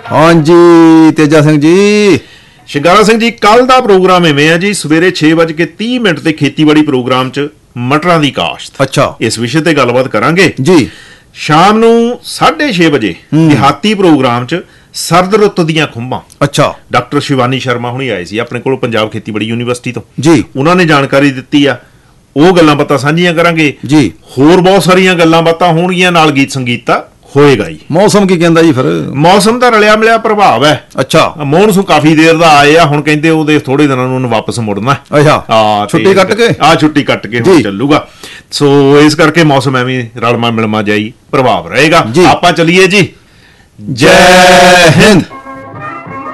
हाँ जी तेजा सिंह जी। ਸ਼ਿੰਗਾਰਾ ਸਿੰਘ ਜੀ, ਕੱਲ ਦਾ ਪ੍ਰੋਗਰਾਮ ਇਵੇਂ ਆ ਜੀ, ਸਵੇਰੇ 6:30 ਤੇ ਖੇਤੀਬਾੜੀ ਪ੍ਰੋਗਰਾਮ 'ਚ ਮਟਰਾਂ ਦੀ ਕਾਸ਼ਤ, अच्छा ਇਸ ਵਿਸ਼ੇ ਤੇ ਗੱਲਬਾਤ ਕਰਾਂਗੇ जी। ਸ਼ਾਮ ਨੂੰ 6:30 ਵਜੇ ਦਿਹਾਤੀ ਪ੍ਰੋਗਰਾਮ 'ਚ ਸਰਦ ਰੁੱਤ ਦੀਆਂ ਖੁੰਬਾਂ, अच्छा ਡਾਕਟਰ ਸ਼ਿਵਾਨੀ ਸ਼ਰਮਾ ਹੁਣੀ ਆਏ ਸੀ ਆਪਣੇ ਕੋਲ ਪੰਜਾਬ ਖੇਤੀਬਾੜੀ ਯੂਨੀਵਰਸਿਟੀ ਤੋਂ जी ਉਹਨਾਂ ਨੇ ਜਾਣਕਾਰੀ ਦਿੱਤੀ ਆ, ਉਹ ਗੱਲਾਂ ਬਾਤਾਂ ਸਾਂਝੀਆਂ ਕਰਾਂਗੇ जी। ਹੋਰ ਬਹੁਤ ਸਾਰੀਆਂ ਗੱਲਾਂ ਬਾਤਾਂ ਹੋਣਗੀਆਂ, ਨਾਲ ਗੀਤ ਸੰਗੀਤ ਤਾਂ ਹੋਏਗਾ ਹੀ। मौसम की कहंदा जी फिर? ਮੌਸਮ ਦਾ ਰਲਿਆ ਮਿਲਿਆ ਪ੍ਰਭਾਵ ਹੈ। अच्छा ਮੌਨਸੂਨ ਕਾਫੀ ਦੇਰ ਦਾ ਆਏ ਆ, ਹੁਣ ਕਹਿੰਦੇ ਉਹਦੇ ਥੋੜੇ ਦਿਨਾਂ ਨੂੰ ਉਹਨੂੰ ਵਾਪਸ ਮੁੜਨਾ। अच्छा छुट्टी कट के ਛੁੱਟੀ ਕੱਟ ਕੇ ਹੁਣ ਚੱਲੂਗਾ, ਸੋ ਇਸ ਕਰਕੇ ਮੌਸਮ ਐਵੇਂ ਰਲਮਾ ਮਿਲਮਾ ਜਾਈ ਪ੍ਰਭਾਵ ਰਹੇਗਾ। ਆਪਾਂ ਚਲੀਏ ਜੀ, ਜੈ ਹਿੰਦ।